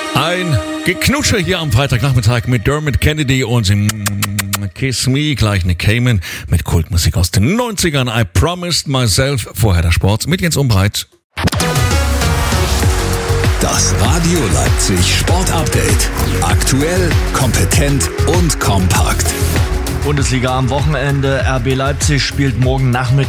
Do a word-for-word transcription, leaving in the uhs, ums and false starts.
Ein Geknutsche hier am Freitagnachmittag mit Dermot Kennedy und Kiss Me, gleich Nick Cayman mit Kultmusik aus den neunzigern. I Promised Myself, vorher der Sport mit Jens Umbreit. Das Radio Leipzig Sport Update. Aktuell, kompetent und kompakt. Bundesliga am Wochenende. R B Leipzig spielt morgen Nachmittag